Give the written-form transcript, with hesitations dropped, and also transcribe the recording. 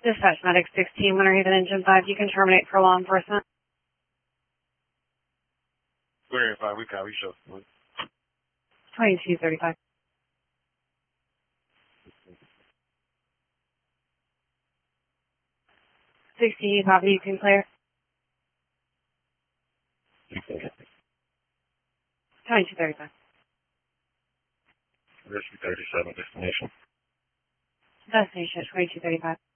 Dispatch Medic 16, Winter Haven Engine 5, you can terminate for law enforcement. Winter Haven 5, we copy, show. 2235. 60, you copy, you can clear. 2235. Rescue 37, destination. Destination 2235.